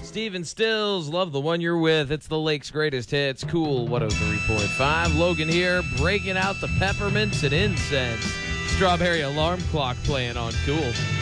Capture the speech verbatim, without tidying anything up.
Steven Stills, love the one you're with. It's the Lake's greatest hits. Cool one oh three point five. Logan here, breaking out the peppermints and incense. Strawberry alarm clock playing on Cool.